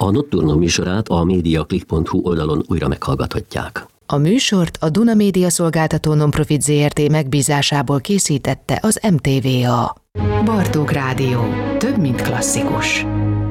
A Nocturno műsorát a mediaclick.hu oldalon újra meghallgathatják. A műsort a Duna Média Szolgáltató Nonprofit Zrt. Megbízásából készítette az MTVA. Bartók Rádió. Több, mint klasszikus.